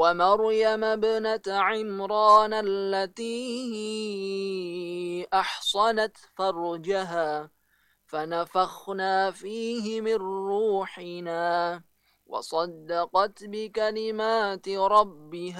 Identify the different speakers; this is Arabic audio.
Speaker 1: ومريم ابنة عمران التي أحصنت فرجها فنفخنا فيه من روحنا وصدقت بكلمات ربها